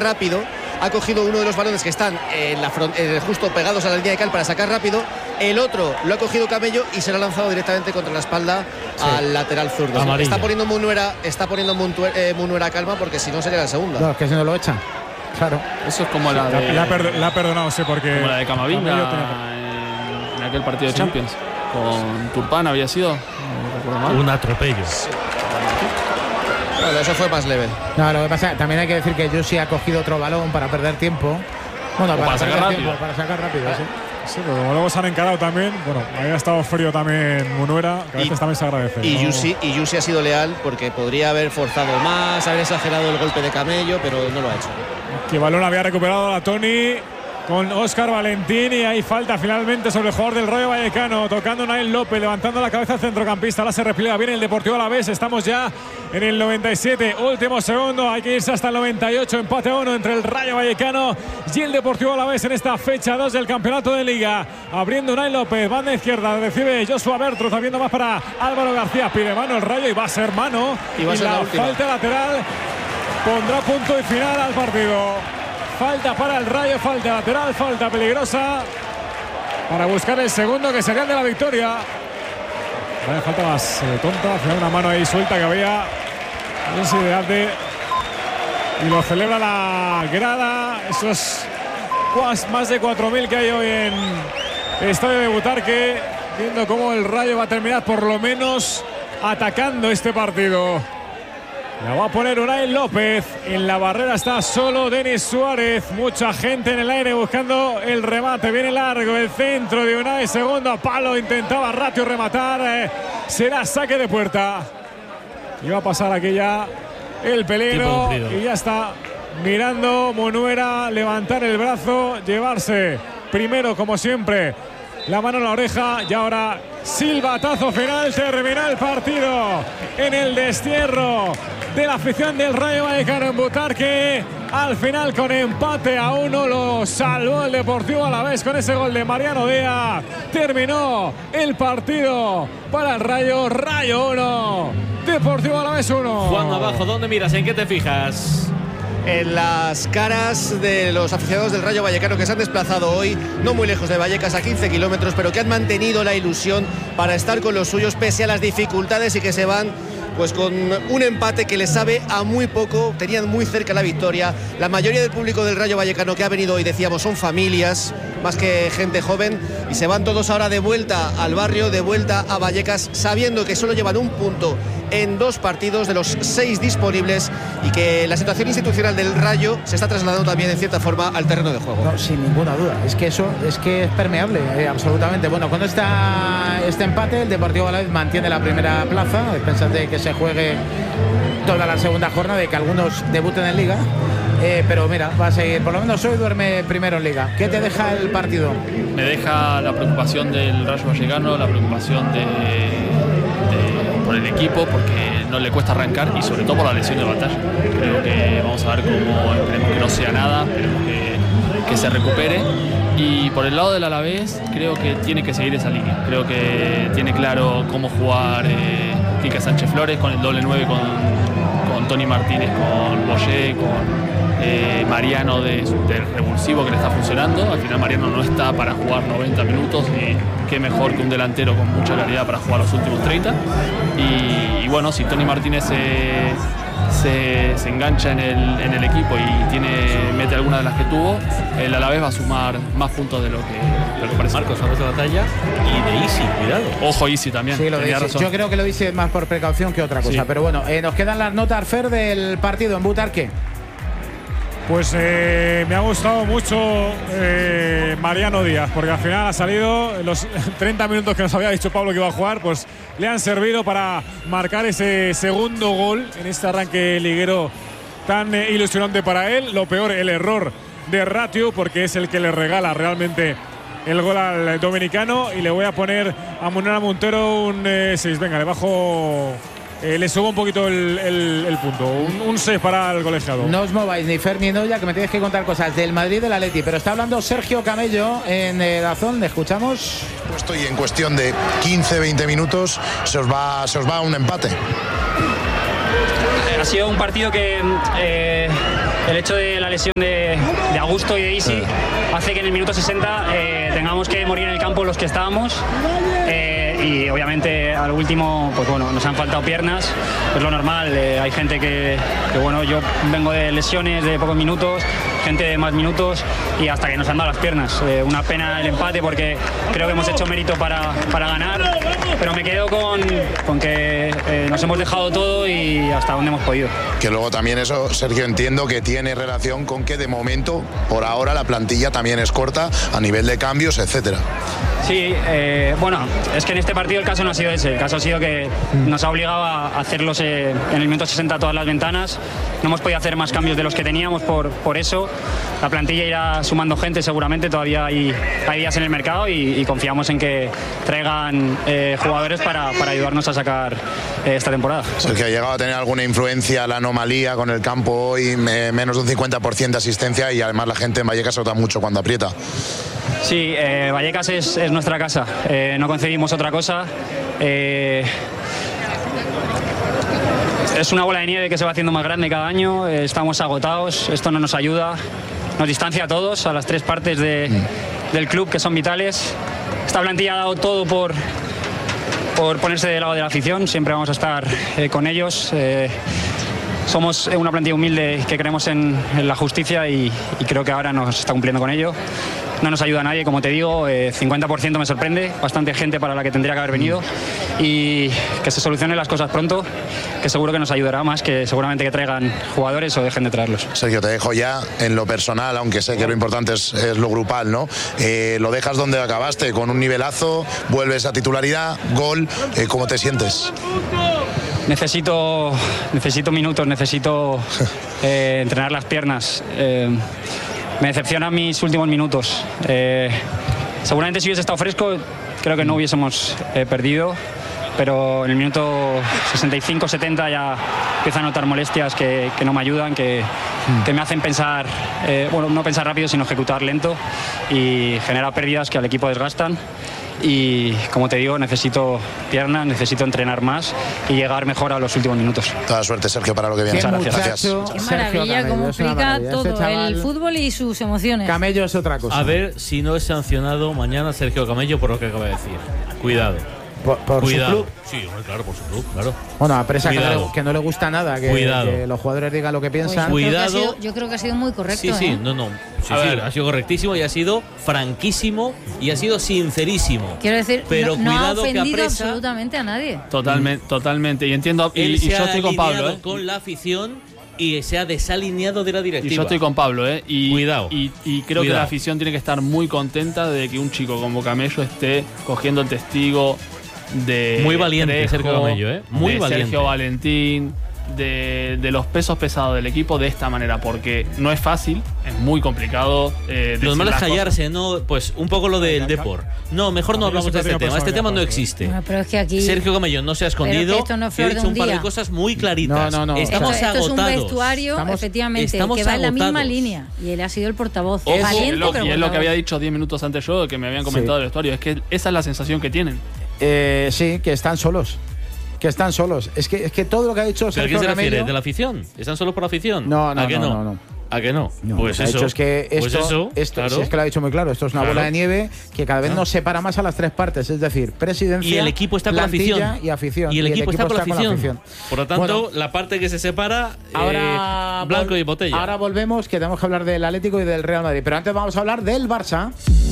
rápido, ha cogido uno de los balones que están justo pegados a la línea de cal para sacar rápido, el otro lo ha cogido Camello y se lo ha lanzado directamente contra la espalda al lateral zurdo. Amarilla. Está poniendo Munuera calma, porque si no sería la segunda. No, es que si no lo echan. Claro. Eso es como la de... La ha perdonado, sí, porque... Como la de Camavinga en aquel partido de Champions. Con Turpán había sido. No recuerdo mal. Un atropello. Bueno, eso fue más leve. No, lo que pasa, también hay que decir que Yusi ha cogido otro balón para perder tiempo. Bueno, para sacar rápido. Para sacar rápido, sí. Sí, pero como luego se han encarado también, bueno, había estado frío tamén Munuera, que a veces también se agradece. Y Yusi ha sido leal, porque podría haber forzado más, haber exagerado el golpe de Camello, pero no lo ha hecho. Que balón había recuperado la Toni con Óscar Valentín, y ahí falta finalmente sobre el jugador del Rayo Vallecano, tocando Nael López, levantando la cabeza al centrocampista. Ahora se repliega bien el Deportivo Alavés. Estamos ya en el 97, último segundo, hay que irse hasta el 98, empate a 1 entre el Rayo Vallecano y el Deportivo Alavés en esta fecha 2 del campeonato de Liga. Abriendo Nael López, banda izquierda, recibe Joshua Bertruz, habiendo más para Álvaro García, pide mano el Rayo y va a ser mano, y la falta lateral pondrá punto y final al partido. Falta para el Rayo, falta lateral, falta peligrosa para buscar el segundo, que sería el de la victoria. Vaya falta más tonta, al final una mano ahí suelta que había. Y lo celebra la grada. Esos más de 4.000 que hay hoy en el estadio de Butarque, viendo cómo el Rayo va a terminar por lo menos atacando este partido. La va a poner Unai López. En la barrera está solo Denis Suárez. Mucha gente en el aire buscando el remate. Viene largo el centro de Unai. Segundo palo. Intentaba Ratio rematar. Será saque de puerta. Iba a pasar aquí ya el peligro. Y ya está mirando Munuera levantar el brazo. Llevarse primero, como siempre, la mano en la oreja. Y ahora silbatazo final. Termina el partido en el destierro de la afición del Rayo Vallecano en Butarque. Al final, con empate a 1, lo salvó el Deportivo Alavés con ese gol de Mariano Díaz. Terminó el partido para el Rayo. Rayo 1, Deportivo Alavés 1. Juan, abajo, ¿dónde miras? ¿En qué te fijas? En las caras de los aficionados del Rayo Vallecano, que se han desplazado hoy no muy lejos de Vallecas, a 15 kilómetros, pero que han mantenido la ilusión para estar con los suyos pese a las dificultades, y que se van pues con un empate que les sabe a muy poco. Tenían muy cerca la victoria. La mayoría del público del Rayo Vallecano que ha venido hoy, decíamos, son familias más que gente joven, y se van todos ahora de vuelta al barrio, de vuelta a Vallecas, sabiendo que solo llevan un punto en 2 partidos de los 6 disponibles, y que la situación institucional del Rayo se está trasladando también en cierta forma al terreno de juego. No, sin ninguna duda, es que eso es permeable, absolutamente. Bueno, con este empate, el Deportivo Alavés mantiene la primera plaza. Pensate que se juegue toda la segunda jornada y que algunos debuten en Liga, pero mira, va a seguir. Por lo menos hoy duerme primero en Liga. ¿Qué te deja el partido? Me deja la preocupación del Rayo Vallecano, la preocupación por el equipo, porque no le cuesta arrancar, y sobre todo por la lesión de Batalla. Creo que vamos a ver cómo, esperemos que no sea nada, esperemos que se recupere. Y por el lado del Alavés, creo que tiene que seguir esa línea. Creo que tiene claro cómo jugar Quique Sánchez Flores con el doble 9, con Tony Martínez, con Boyé, con Mariano del revulsivo, que le está funcionando. Al final Mariano no está para jugar 90 minutos, y qué mejor que un delantero con mucha calidad para jugar los últimos 30. Y bueno, si Tony Martínez se engancha en el equipo y mete alguna de las que tuvo, el Alavés va a sumar más puntos de lo que parece. Marcos, hablas de Batalla y de Isi, cuidado. Ojo, Isi también. Sí, lo de Isi. Yo creo que lo dice más por precaución que otra cosa. Sí. Pero bueno, nos quedan las notas, Fer, del partido en Butarque. Pues me ha gustado mucho Mariano Díaz, porque al final ha salido los 30 minutos que nos había dicho Pablo que iba a jugar, pues le han servido para marcar ese segundo gol en este arranque liguero tan ilusionante para él. Lo peor, el error de Ratio, porque es el que le regala realmente el gol al dominicano. Y le voy a poner a Munuera Montero un 6. Venga, le bajo... le subo un poquito el punto. Un 6 para el colegiado. No os mováis ni Fer ni Noya, que me tenéis que contar cosas del Madrid y del Atleti. Pero está hablando Sergio Camello en DAZN. ¿Le escuchamos? Puesto, y en cuestión de 15-20 minutos se os va un empate. Ha sido un partido que el hecho de la lesión de Augusto y de Isi hace que en el minuto 60 tengamos que morir en el campo los que estábamos. Y obviamente al último, pues bueno, nos han faltado piernas, es lo normal. Hay gente que bueno, yo vengo de lesiones de pocos minutos, gente de más minutos, y hasta que nos han dado las piernas. Una pena el empate porque creo que hemos hecho mérito para ganar, pero me quedo con que nos hemos dejado todo y hasta donde hemos podido. Que luego también eso, Sergio, entiendo que tiene relación con que de momento, por ahora, la plantilla también es corta a nivel de cambios, etcétera. Sí, bueno, es que en este partido el caso no ha sido ese. El caso ha sido que nos ha obligado a hacerlos en el minuto 60 todas las ventanas. No hemos podido hacer más cambios de los que teníamos por eso. La plantilla irá sumando gente seguramente, todavía hay días en el mercado y confiamos en que traigan jugadores para ayudarnos a sacar esta temporada. Sergio, ¿ha llegado a tener alguna influencia la anomalía con el campo hoy? Menos de un 50% de asistencia y además la gente en Vallecas se nota mucho cuando aprieta. Sí, Vallecas es nuestra casa, no concebimos otra cosa. Es una bola de nieve que se va haciendo más grande cada año, estamos agotados, esto no nos ayuda, nos distancia a todos, a las tres partes del club que son vitales. Esta plantilla ha dado todo por ponerse del lado de la afición, siempre vamos a estar con ellos. Somos una plantilla humilde que creemos en la justicia y creo que ahora nos está cumpliendo con ello. No nos ayuda a nadie, como te digo, 50% me sorprende, bastante gente para la que tendría que haber venido, y que se solucionen las cosas pronto, que seguro que nos ayudará más que seguramente que traigan jugadores o dejen de traerlos. Sergio, te dejo ya en lo personal, aunque sé que lo importante es lo grupal, ¿no? Lo dejas donde acabaste, con un nivelazo, vuelves a titularidad, gol, ¿cómo te sientes? Necesito minutos, necesito entrenar las piernas. Me decepcionan mis últimos minutos. Seguramente si hubiese estado fresco, creo que no hubiésemos perdido, pero en el minuto 65-70 ya empiezo a notar molestias que no me ayudan, que me hacen pensar, bueno, no pensar rápido, sino ejecutar lento, y genera pérdidas que al equipo desgastan. Y como te digo, necesito piernas, necesito entrenar más y llegar mejor a los últimos minutos. Toda suerte, Sergio, para lo que viene. Gracias. Qué maravilla, cómo explica todo el fútbol y sus emociones. Camello es otra cosa. A ver si no es sancionado mañana Sergio Camello por lo que acaba de decir. Cuidado. ¿Por Cuidado. su club? Sí, claro, por su club, claro. Bueno, a Presa que no le gusta nada que los jugadores digan lo que piensan. Pues yo creo que ha sido muy correcto. Sí, no. Sí, ha sido correctísimo y ha sido franquísimo y ha sido sincerísimo. Quiero decir, pero no cuidado, ha ofendido que a Presa, absolutamente a nadie. Totalmente. Y entiendo, y yo estoy con Pablo, con la afición y se ha desalineado de la directiva. Y yo estoy con Pablo, Cuidado. Y creo que la afición tiene que estar muy contenta de que un chico como Camello esté cogiendo el testigo de muy valiente Trejo, Sergio Camello, muy de valiente. Sergio Valentín, de los pesos pesados del equipo de esta manera, porque no es fácil, es muy complicado. Lo malo es callarse, ¿no? Pues un poco lo del Depor. No, mejor no hablamos de este tema. Este tema no existe. Bueno, pero es que aquí Sergio Camello no se ha escondido. Esto no es flor he dicho de un par de día. cosas muy claritas. No. Estamos esto agotados. es un vestuario, efectivamente, que va en la misma línea. Y él ha sido el portavoz. Valiente, pero y es lo que había dicho 10 minutos antes yo, que me habían comentado del vestuario. Es que esa es la sensación que tienen. Sí, que están solos. Es que todo lo que ha dicho ¿Pero a Sergio quién se Camello… refiere? ¿De la afición? ¿Están solos por la afición? No. ¿A que no? ¿A que no? Pues lo que ha eso. dicho es que esto, claro. si es que lo ha dicho muy claro, esto es una bola de nieve que cada vez nos separa más a las tres partes, es decir, presidencia, y el equipo está con la afición. Y afición. Y el equipo está con la afición. Por lo tanto, Bueno, la parte que se separa, ahora blanco y botella. Ahora volvemos, que tenemos que hablar del Atlético y del Real Madrid. Pero antes vamos a hablar del Barça.